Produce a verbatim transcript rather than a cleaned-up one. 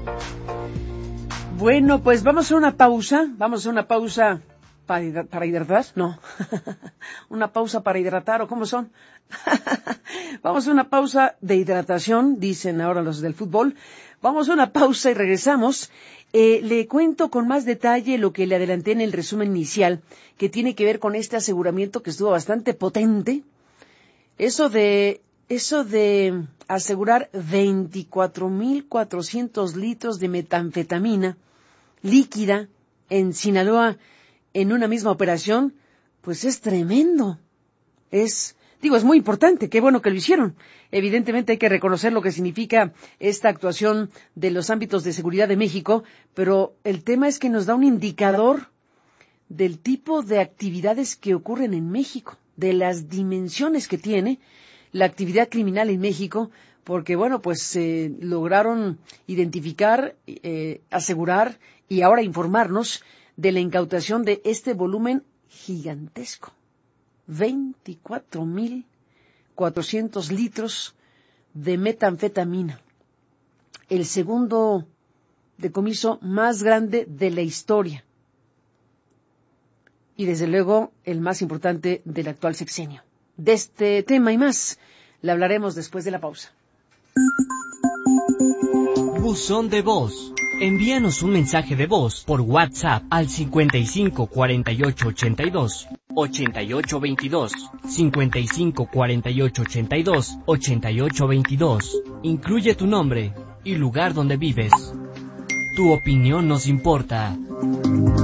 Bueno, pues vamos a una pausa, vamos a una pausa para, para hidratar, no, una pausa para hidratar, ¿o cómo son? Vamos a una pausa de hidratación, dicen ahora los del fútbol. Vamos a una pausa y regresamos. Eh, le cuento con más detalle lo que le adelanté en el resumen inicial, que tiene que ver con este aseguramiento que estuvo bastante potente. Eso de, eso de asegurar veinticuatro mil cuatrocientos litros de metanfetamina líquida en Sinaloa en una misma operación, pues es tremendo. Es, digo, es muy importante, qué bueno que lo hicieron. Evidentemente hay que reconocer lo que significa esta actuación de los ámbitos de seguridad de México, pero el tema es que nos da un indicador del tipo de actividades que ocurren en México, de las dimensiones que tiene la actividad criminal en México, porque, bueno, pues eh, lograron identificar, eh, asegurar y ahora informarnos de la incautación de este volumen gigantesco. veinticuatro mil cuatrocientos litros de metanfetamina. El segundo decomiso más grande de la historia. Y desde luego el más importante del actual sexenio. De este tema y más le hablaremos después de la pausa. Buzón de voz. Envíanos un mensaje de voz por WhatsApp al cincuenta y cinco cuarenta y ocho ochenta y dos ochenta y ocho veintidós, cincuenta y cinco cuarenta y ocho ochenta y dos ochenta y ocho veintidós. Incluye tu nombre y lugar donde vives. Tu opinión nos importa.